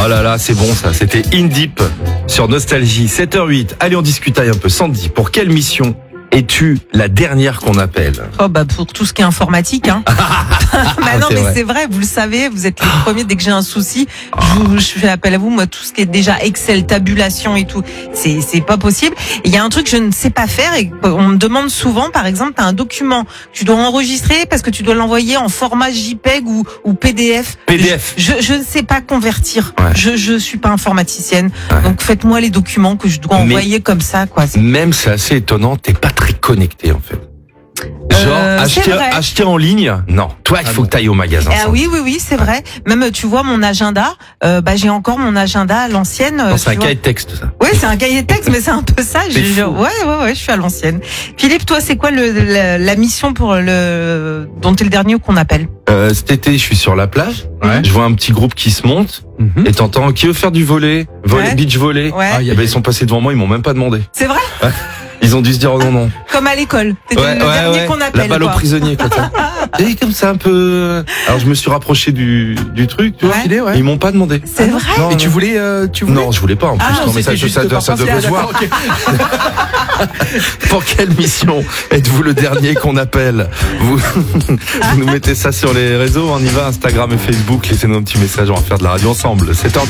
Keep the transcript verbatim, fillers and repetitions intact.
Oh là là, c'est bon ça. C'était In Deep sur Nostalgie. sept heures huit. Allez, on discutaille un peu. Sandy, pour quelle mission es-tu la dernière qu'on appelle? Oh bah pour tout ce qui est informatique, hein. bah non, c'est mais vrai. c'est vrai, vous le savez, vous êtes les premiers dès que j'ai un souci, je, vous, je fais appel à vous. Moi, tout ce qui est déjà Excel, tabulation et tout, c'est c'est pas possible. Il y a un truc que je ne sais pas faire et on me demande souvent, par exemple, t'as un document, tu dois enregistrer parce que tu dois l'envoyer en format JPEG ou ou P D F. P D F. Je je ne sais pas convertir. Ouais. Je je suis pas informaticienne, Ouais. donc faites-moi les documents que je dois Mais- envoyer comme ça, quoi. C'est- Même c'est assez étonnant, t'es pas très connecté en fait. Genre Euh, c'est acheter, vrai. acheter en ligne, non. Toi, il Ah faut bon. que t'ailles au magasin. Ah Sandy. oui, oui, oui, c'est vrai. Même, tu vois, mon agenda, euh, bah, j'ai encore mon agenda à l'ancienne. euh, Non, c'est tu un vois. cahier de texte ça. Oui, c'est un cahier de texte, mais c'est un peu ça. Je, C'est je- fou. ouais, ouais, ouais, je suis à l'ancienne. Philippe, toi, c'est quoi le, la, la mission pour le, dont t'es le dernier qu'on appelle? Euh, cet été, je suis sur la plage. Ouais. Je vois un petit groupe qui se monte Mhm. et t'entends qui veut faire du volley, volley Ouais. beach volley. Ouais. Ah, y Eh a- ben, ils sont passés devant moi, ils m'ont même pas demandé. C'est vrai? Ils ont dû se dire oh non non. Comme à l'école. T'étais le dernier qu'on appelle. La balle au quoi. prisonnier quoi. t'as- Et comme ça un peu. Alors je me suis rapproché du du truc, tu vois. Ouais. Filet, ouais. Ils m'ont pas demandé. C'est vrai? Non, Et tu non. voulais, euh, tu voulais Non, je voulais pas en plus. Ah, non, mais ça, c'était juste ça, par ça, ça principe. devait se voir. Ah, d'accord, ok. Pour quelle mission êtes-vous le dernier qu'on appelle? Vous, vous nous mettez ça sur les réseaux, on y va, Instagram et Facebook. Laissez-nous un petit message, on va faire de la radio ensemble. sept heures dix.